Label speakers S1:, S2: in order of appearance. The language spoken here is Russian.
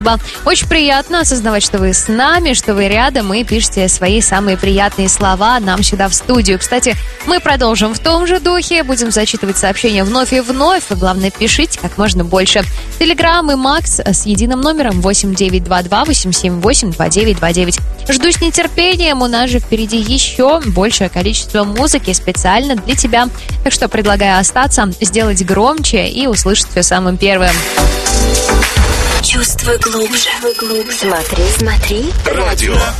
S1: Очень приятно осознавать, что вы с нами, что вы рядом и пишете свои самые приятные слова нам сюда в студию. Кстати, мы продолжим в том же духе, будем зачитывать сообщения вновь и вновь. И главное, пишите как можно больше. Телеграм и Макс с единым номером 8922-878-2929. Жду с нетерпением, у нас же впереди еще большее количество музыки специально для тебя. Так что предлагаю остаться, сделать громче и услышать все самым первым.
S2: Чувствуй глубже. Смотри. Радио